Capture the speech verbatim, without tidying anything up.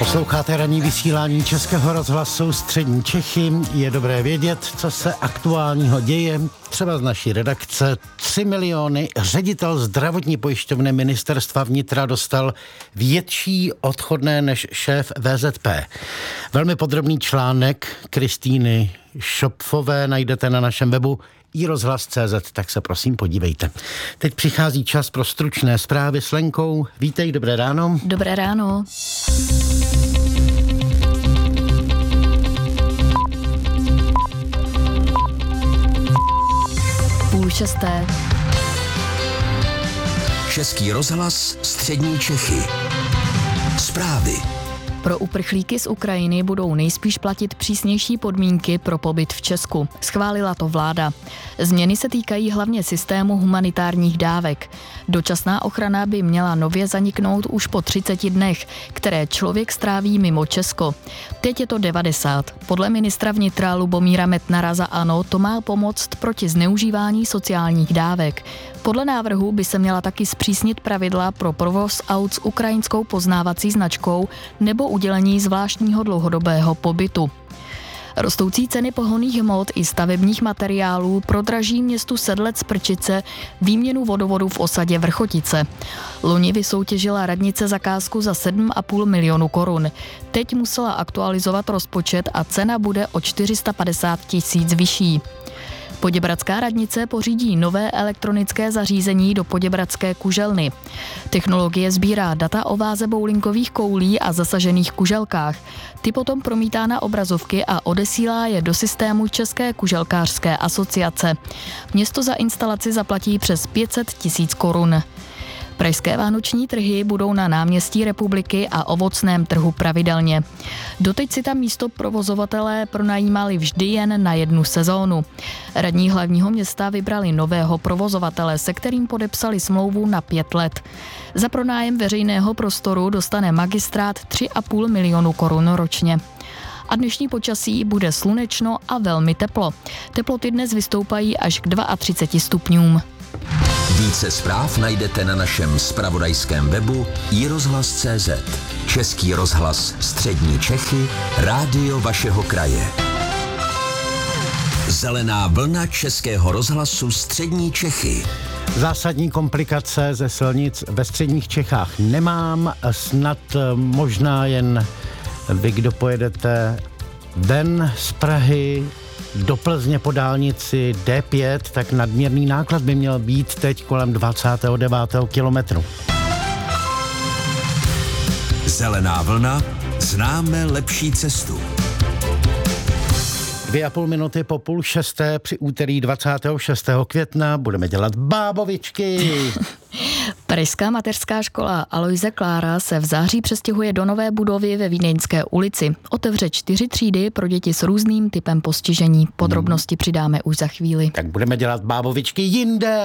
Posloucháte ranní vysílání Českého rozhlasu Střední Čechy. Je dobré vědět, co se aktuálního děje. Třeba z naší redakce tři miliony ředitel zdravotní pojišťovny ministerstva vnitra dostal větší odchodné než šéf V Z P. Velmi podrobný článek Kristýny Šopfové najdete na našem webu i rozhlas tečka cé zet, tak se prosím podívejte. Teď přichází čas pro stručné zprávy s Lenkou. Vítej, dobré ráno. Dobré ráno. Půl šesté. Český rozhlas Střední Čechy. Zprávy. Pro uprchlíky z Ukrajiny budou nejspíš platit přísnější podmínky pro pobyt v Česku. Schválila to vláda. Změny se týkají hlavně systému humanitárních dávek. Dočasná ochrana by měla nově zaniknout už po třiceti dnech, které člověk stráví mimo Česko. Teď je to devadesát. Podle ministra vnitra Lubomíra Metnara za ANO to má pomoct proti zneužívání sociálních dávek. Podle návrhu by se měla taky zpřísnit pravidla pro provoz aut s ukrajinskou poznávací značkou nebo udělení zvláštního dlouhodobého pobytu. Rostoucí ceny pohonných hmot i stavebních materiálů prodraží městu Sedlec-Prčice výměnu vodovodu v osadě Vrchotice. Loni vysoutěžila radnice zakázku za sedm a půl milionu korun. Teď musela aktualizovat rozpočet a cena bude o čtyři sta padesát tisíc vyšší. Poděbradská radnice pořídí nové elektronické zařízení do poděbradské kuželny. Technologie sbírá data o váze bowlingových koulí a zasažených kuželkách. Ty potom promítá na obrazovky a odesílá je do systému České kuželkářské asociace. Město za instalaci zaplatí přes pět set tisíc korun. Pražské vánoční trhy budou na náměstí Republiky a ovocném trhu pravidelně. Doteď si tam místo provozovatelé pronajímali vždy jen na jednu sezónu. Radní hlavního města vybrali nového provozovatele, se kterým podepsali smlouvu na pět let. Za pronájem veřejného prostoru dostane magistrát tři a půl milionu korun ročně. A dnešní počasí bude slunečno a velmi teplo. Teploty dnes vystoupají až k třiceti dvěma stupňům. Více zpráv najdete na našem zpravodajském webu i rozhlas tečka cé zet. Český rozhlas Střední Čechy, rádio vašeho kraje. Zelená vlna Českého rozhlasu Střední Čechy. Zásadní komplikace ze silnic ve středních Čechách nemám, snad možná jen vy, kdo pojedete ven z Prahy do Plzně po dálnici D pět, tak nadměrný náklad by měl být teď kolem dvacátého devátého kilometru. Zelená vlna, známe lepší cestu. Dvě a půl minuty po půl šesté při úterý dvacátého šestého května budeme dělat bábovičky. Pražská mateřská škola Aloise Klára se v září přestěhuje do nové budovy ve Vídeňské ulici. Otevře čtyři třídy pro děti s různým typem postižení. Podrobnosti přidáme už za chvíli. Tak budeme dělat bábovičky jinde.